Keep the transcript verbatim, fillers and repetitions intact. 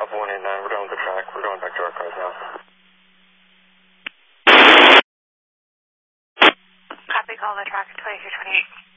Papa one eight nine, we're down the track. We're going back to our cars now. Copy, call the track, twenty-two twenty-eight.